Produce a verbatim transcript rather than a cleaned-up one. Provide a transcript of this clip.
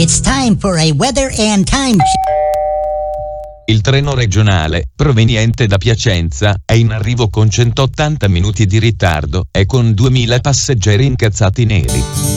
It's time for a weather and time check. Il treno regionale, proveniente da Piacenza, è in arrivo con centottanta minuti di ritardo e con duemila passeggeri incazzati neri.